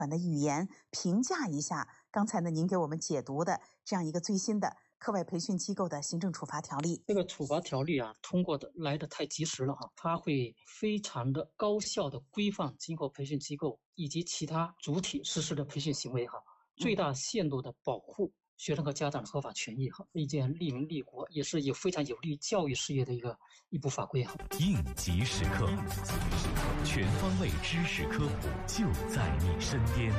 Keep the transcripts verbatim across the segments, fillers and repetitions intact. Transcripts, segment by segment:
短的语言评价一下刚才呢您给我们解读的这样一个最新的课外培训机构的行政处罚条例。 这个处罚条例啊，通过的来的太及时了哈，它会非常的高效的规范今后培训机构以及其他主体实施的培训行为哈，最大限度的保护学生和家长的合法权益哈，一件利民利国，也是有非常有利教育事业的一个一部法规哈。 应急时刻，全方位知识科普就在你身边。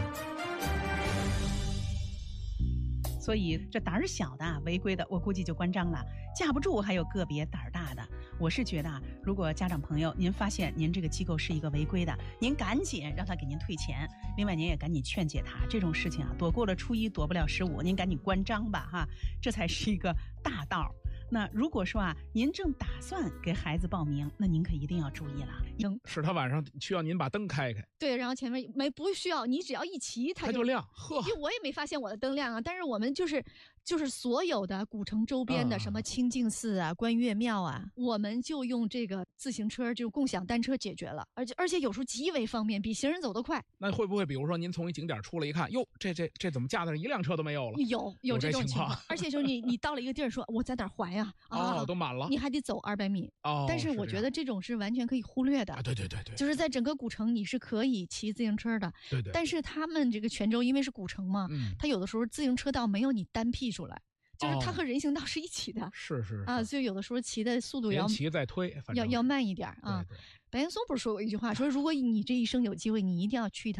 所以这胆儿小的违规的，我估计就关张了，架不住还有个别胆儿大的。我是觉得啊，如果家长朋友您发现您这个机构是一个违规的，您赶紧让他给您退钱，另外您也赶紧劝解他，这种事情啊，躲过了初一躲不了十五，您赶紧关张吧哈，这才是一个大道。那如果说啊，您正打算给孩子报名，那您可一定要注意了， 是他晚上需要您把灯开开， 对，然后前面没不需要，你只要一骑它就, 它就亮。呵， 因为我也没发现我的灯亮啊，但是我们就是就是所有的古城周边的什么清净寺啊、观月庙啊，我们就用这个自行车，就共享单车解决了，而且而且有时候极为方便，比行人走得快。 那会不会比如说您从一景点出来一看，哟，这这这怎么架子上一辆车都没有了？ 有有这种情况，而且就是你你到了一个地儿说我在哪儿还呀？ 啊，哦，都满了， 你还得走二百米。 哦， 但是我觉得这种是完全可以忽略的。 啊，对对对对， 就是在整个古城你是可以骑自行车的。 对对。 但是他们这个泉州因为是古城嘛，嗯，他有的时候自行车道没有你单辟出来。就是它和人行道是一起的， 哦、是是啊，所以有的时候骑的速度要骑再推， 要要慢一点啊。白岩松不是说过一句话，说如果你这一生有机会，你一定要去一趟